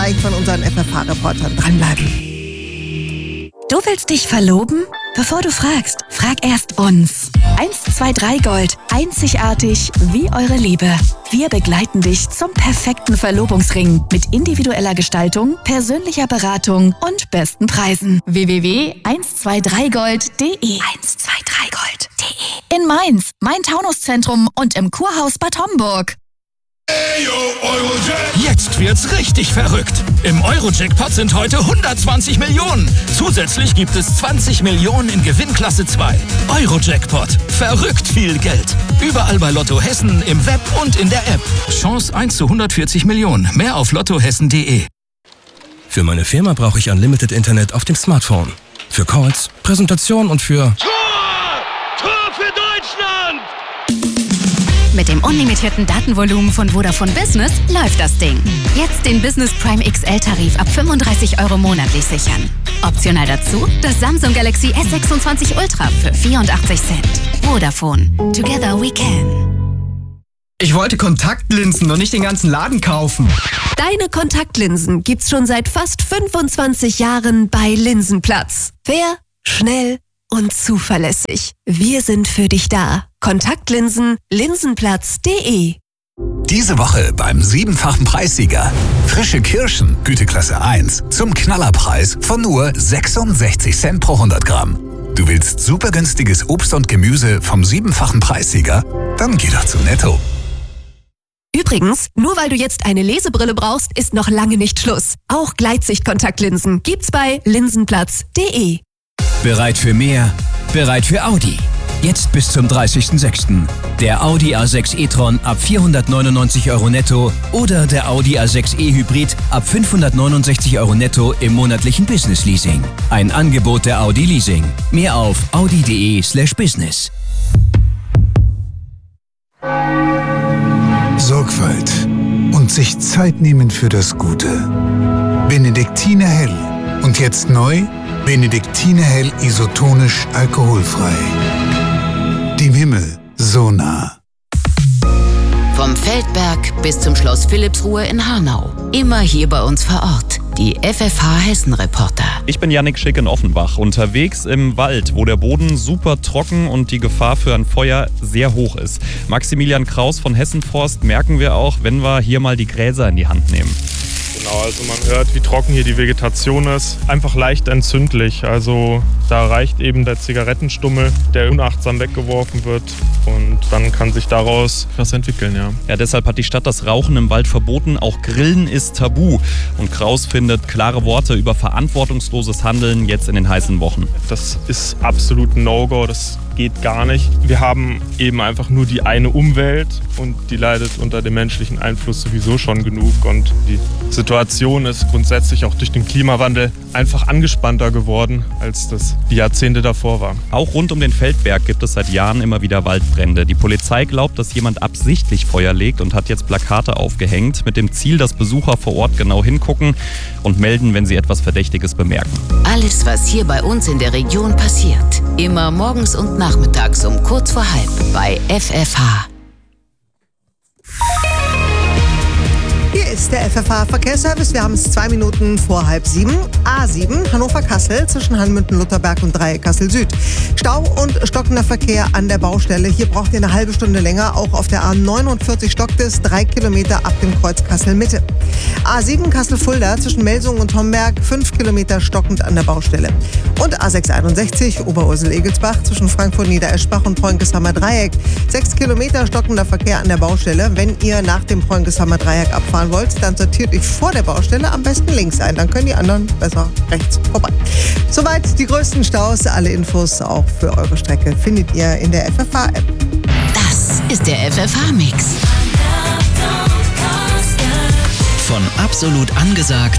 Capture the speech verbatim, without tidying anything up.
von unseren F F H-Reportern. Dranbleiben. Du willst dich verloben? Bevor du fragst, frag erst uns. eins zwei drei Gold. Einzigartig wie eure Liebe. Wir begleiten dich zum perfekten Verlobungsring mit individueller Gestaltung, persönlicher Beratung und besten Preisen. w w w punkt eins zwei drei gold punkt d e eins zwei drei gold punkt d e In Mainz, Main-Taunus-Zentrum und im Kurhaus Bad Homburg. Jetzt wird's richtig verrückt. Im Euro-Jackpot sind heute hundertzwanzig Millionen. Zusätzlich gibt es zwanzig Millionen in Gewinnklasse zwei. Euro-Jackpot. Verrückt viel Geld. Überall bei Lotto Hessen, im Web und in der App. Chance eins zu hundertvierzig Millionen. Mehr auf lottohessen punkt d e. Für meine Firma brauche ich Unlimited Internet auf dem Smartphone. Für Calls, Präsentation und für... Tor! Tor für Deutschland! Mit dem unlimitierten Datenvolumen von Vodafone Business läuft das Ding. Jetzt den Business Prime X L-Tarif ab fünfunddreißig Euro monatlich sichern. Optional dazu das Samsung Galaxy S sechsundzwanzig Ultra für vierundachtzig Cent. Vodafone. Together we can. Ich wollte Kontaktlinsen und nicht den ganzen Laden kaufen. Deine Kontaktlinsen gibt's schon seit fast fünfundzwanzig Jahren bei Linsenplatz. Fair, schnell und zuverlässig. Wir sind für dich da. Kontaktlinsen, linsenplatz punkt d e. Diese Woche beim siebenfachen Preissieger. Frische Kirschen, Güteklasse eins, zum Knallerpreis von nur sechsundsechzig Cent pro hundert Gramm. Du willst super günstiges Obst und Gemüse vom siebenfachen Preissieger? Dann geh doch zu Netto. Übrigens, nur weil du jetzt eine Lesebrille brauchst, ist noch lange nicht Schluss. Auch Gleitsicht-Kontaktlinsen gibt's bei linsenplatz punkt d e. Bereit für mehr? Bereit für Audi. Jetzt bis zum dreißigsten sechsten Der Audi A sechs e-tron ab vierhundertneunundneunzig Euro netto oder der Audi A sechs e Hybrid ab fünfhundertneunundsechzig Euro netto im monatlichen Business Leasing. Ein Angebot der Audi Leasing. Mehr auf audi punkt d e slash business. Sorgfalt und sich Zeit nehmen für das Gute. Benediktiner Hell. Und jetzt neu, Benediktiner Hell isotonisch alkoholfrei. Dem Himmel so nah. Vom Feldberg bis zum Schloss Philippsruhe in Hanau. Immer hier bei uns vor Ort. Die F F H Hessen Reporter. Ich bin Yannick Schick in Offenbach, unterwegs im Wald, wo der Boden super trocken und die Gefahr für ein Feuer sehr hoch ist. Maximilian Kraus von Hessenforst merken wir auch, wenn wir hier mal die Gräser in die Hand nehmen. Genau, also man hört, wie trocken hier die Vegetation ist. Einfach leicht entzündlich. Also da reicht eben der Zigarettenstummel, der unachtsam weggeworfen wird. Und dann kann sich daraus was entwickeln, ja. Ja, deshalb hat die Stadt das Rauchen im Wald verboten. Auch Grillen ist tabu. Und Kraus findet klare Worte über verantwortungsloses Handeln jetzt in den heißen Wochen. Das ist absolut ein No-Go. Das geht gar nicht. Wir haben eben einfach nur die eine Umwelt und die leidet unter dem menschlichen Einfluss sowieso schon genug. Und die Situation ist grundsätzlich auch durch den Klimawandel einfach angespannter geworden, als das die Jahrzehnte davor war. Auch rund um den Feldberg gibt es seit Jahren immer wieder Waldbrände. Die Polizei glaubt, dass jemand absichtlich Feuer legt und hat jetzt Plakate aufgehängt mit dem Ziel, dass Besucher vor Ort genau hingucken und melden, wenn sie etwas Verdächtiges bemerken. Alles, was hier bei uns in der Region passiert. Immer morgens und nachmittags um kurz vor halb bei F F H. Hier ist der F F H-Verkehrsservice. Wir haben es zwei Minuten vor halb sieben. A sieben, Hannover-Kassel, zwischen Hanmünden-Lutherberg und Dreieck Kassel-Süd. Stau und stockender Verkehr an der Baustelle. Hier braucht ihr eine halbe Stunde länger. Auch auf der A neunundvierzig stockt es, drei Kilometer ab dem Kreuz Kassel-Mitte. A sieben, Kassel-Fulda, zwischen Melsungen und Homberg, fünf Kilometer stockend an der Baustelle. Und A sechshunderteinundsechzig, Oberursel-Egelsbach, zwischen Frankfurt-Niedereschbach und Preunkesheimer Dreieck. sechs Kilometer stockender Verkehr an der Baustelle. Wenn ihr nach dem Preunkesheimer Dreieck abfahren wollt, dann sortiert euch vor der Baustelle am besten links ein. Dann können die anderen besser rechts vorbei. Soweit die größten Staus. Alle Infos auch für eure Strecke findet ihr in der F F H-App. Das ist der F F H-Mix. Von absolut angesagt